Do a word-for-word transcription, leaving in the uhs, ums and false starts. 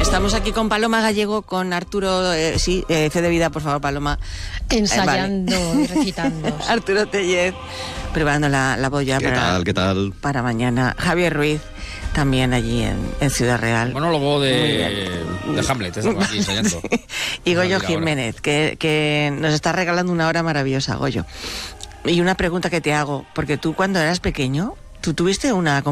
Estamos aquí con Paloma Gallego, con Arturo, eh, sí, eh, fe de vida, por favor, Paloma. Ensayando eh, vale. y recitando. Arturo Tellez, preparando la, la boya ¿Qué para, tal, qué tal? para mañana. Javier Ruiz, también allí en, en Ciudad Real. Monólogo de, de Hamlet, estamos aquí ensayando. Sí. Y Goyo Jiménez, que, que nos está regalando una hora maravillosa, Goyo. Y una pregunta que te hago, porque tú cuando eras pequeño, tú tuviste una